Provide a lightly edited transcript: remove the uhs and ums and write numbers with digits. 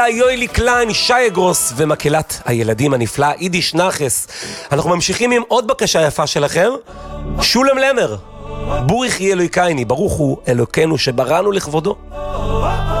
יוילי קליין, שי גרוס ומקהלת הילדים הנפלא יידיש נחס. אנחנו ממשיכים עם עוד בקשה יפה שלכם. שולם למר, בורך יהיה אלוהיקייני, ברוך הוא אלוקינו שבראנו לכבודו.